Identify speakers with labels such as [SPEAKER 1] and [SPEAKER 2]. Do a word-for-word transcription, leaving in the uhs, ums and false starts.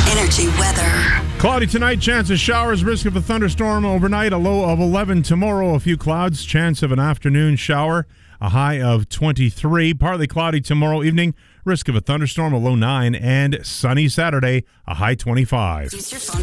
[SPEAKER 1] Energy weather.
[SPEAKER 2] Cloudy tonight, chance of showers, risk of a thunderstorm overnight, a low of eleven tomorrow, a few clouds, chance of an afternoon shower, a high of twenty-three, partly cloudy tomorrow evening, risk of a thunderstorm, a low nine, and sunny Saturday, a high twenty-five.